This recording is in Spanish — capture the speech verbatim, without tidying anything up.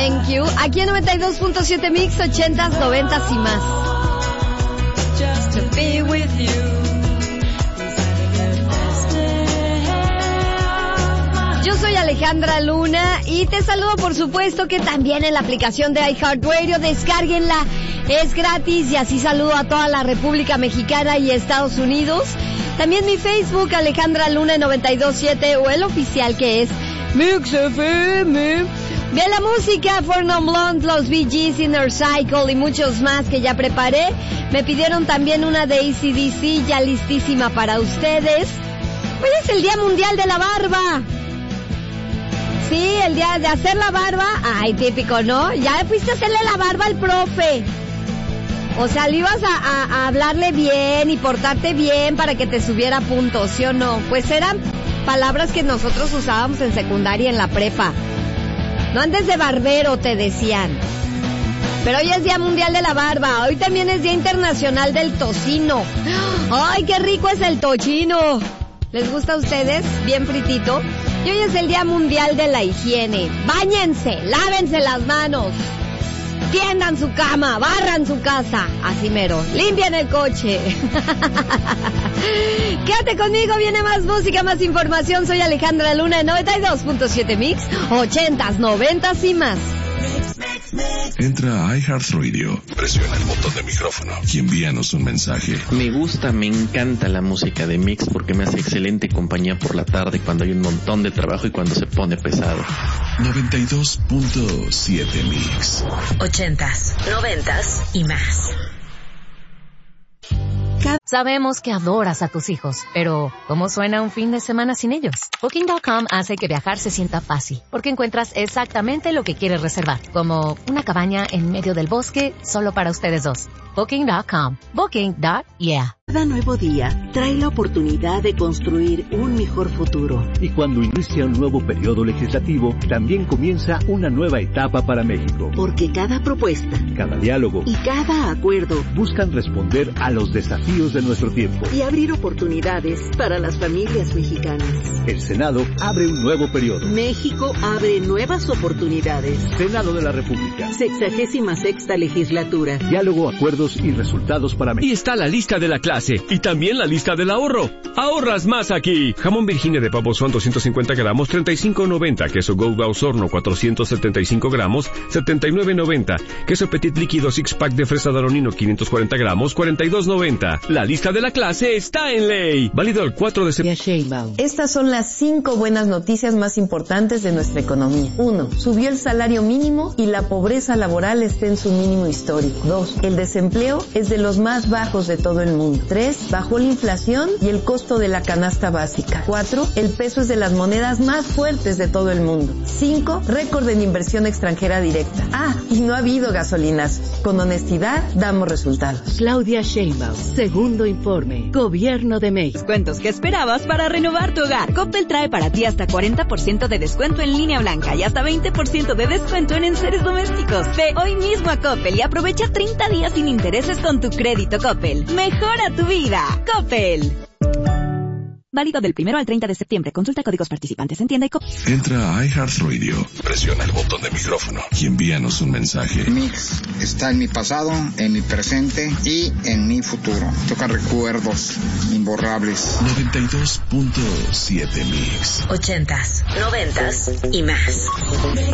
Thank you. Aquí en noventa y dos punto siete Mix, ochentas, noventas y más. Just to be with you. Yo soy Alejandra Luna y te saludo, por supuesto, que también en la aplicación de iHeartRadio. Descárguenla, es gratis, y así saludo a toda la República Mexicana y Estados Unidos. También mi Facebook, Alejandra Luna noventa y dos punto siete, o el oficial, que es Mix F M. Ve la música, Four Non Blondes, los Bee Gees, Inner Cycle y muchos más que ya preparé. Me pidieron también una de A C D C, ya listísima para ustedes. Hoy es el Día Mundial de la Barba. Sí, el día de hacer la barba. Ay, típico, ¿no? Ya fuiste a hacerle la barba al profe. O sea, le ibas a, a, a hablarle bien y portarte bien para que te subiera puntos, ¿sí o no? Pues eran palabras que nosotros usábamos en secundaria, en la prepa. No andes de barbero, te decían. Pero hoy es Día Mundial de la Barba. Hoy también es Día Internacional del Tocino. ¡Ay, qué rico es el tocino! ¿Les gusta a ustedes? Bien fritito. Y hoy es el Día Mundial de la Higiene. Báñense, lávense las manos, tiendan su cama, barran su casa, así mero, limpian el coche. Quédate conmigo, viene más música, más información. Soy Alejandra Luna en noventa y dos punto siete Mix, ochentas, noventas y más. Entra a iHeartRadio, presiona el botón de micrófono y envíanos un mensaje. Me gusta, me encanta la música de Mix porque me hace excelente compañía por la tarde cuando hay un montón de trabajo y cuando se pone pesado. noventa y dos punto siete Mix. Ochentas, noventas y más. Sabemos que adoras a tus hijos, pero ¿cómo suena un fin de semana sin ellos? Booking punto com hace que viajar se sienta fácil, porque encuentras exactamente lo que quieres reservar, como una cabaña en medio del bosque solo para ustedes dos. Booking punto com. Booking punto yeah. Cada nuevo día trae la oportunidad de construir un mejor futuro. Y cuando inicia un nuevo periodo legislativo, también comienza una nueva etapa para México. Porque cada propuesta, cada diálogo y cada acuerdo buscan responder a los desafíos de nuestro tiempo y abrir oportunidades para las familias mexicanas. El Senado abre un nuevo periodo. México abre nuevas oportunidades. Senado de la República. Sexagésima sexta legislatura. Diálogo, acuerdos y resultados para México. Y está la lista de la clase. Y también la lista del ahorro. Ahorras más aquí. Jamón Virginia de pavo son doscientos cincuenta gramos, treinta y cinco noventa. Queso Gouda Osorno, cuatrocientos setenta y cinco gramos, setenta y nueve noventa. Queso Petit líquido six pack de fresa Daronino, quinientos cuarenta gramos, cuarenta y dos noventa. La lista de la clase está en ley. Válido el cuatro de septiembre. Estas son las cinco buenas noticias más importantes de nuestra economía. Uno, subió el salario mínimo y la pobreza laboral está en su mínimo histórico. Dos, el desempleo es de los más bajos de todo el mundo. Tres, bajó la inflación y el costo de la canasta básica. Cuatro, el peso es de las monedas más fuertes de todo el mundo. Cinco, récord en inversión extranjera directa. Ah, y no ha habido gasolinas. Con honestidad, damos resultados. Claudia Sheinbaum, segundo informe. Gobierno de México. Descuentos que esperabas para renovar tu hogar. Coppel trae para ti hasta cuarenta por ciento de descuento en línea blanca y hasta veinte por ciento de descuento en enseres domésticos. Ve hoy mismo a Coppel y aprovecha treinta días sin intereses con tu crédito Coppel. Mejora tu vida. Coppel. Válido del primero al treinta de septiembre. Consulta códigos participantes en tienda y Coppel. Entra a iHeartRadio, presiona el botón de micrófono y envíanos un mensaje. Mix está en mi pasado, en mi presente y en mi futuro. Toca recuerdos imborrables. noventa y dos punto siete Mix. Ochentas, noventas y más.